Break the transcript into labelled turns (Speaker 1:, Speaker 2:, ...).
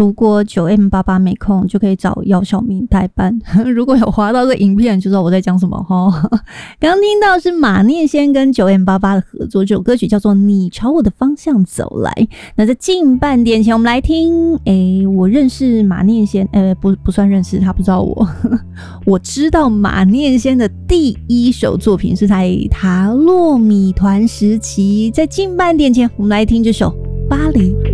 Speaker 1: 如果9M88没空，就可以找姚晓明代班。如果有滑到这影片，就知道我在讲什么齁。刚刚听到是马念先跟9M88的合作，这首歌曲叫做《你朝我的方向走来》。那在近半点前，我们来听，我认识马念先，不算认识，他不知道我。我知道马念先的第一首作品是在塔洛米团时期。在近半点前，我们来听这首《巴黎》。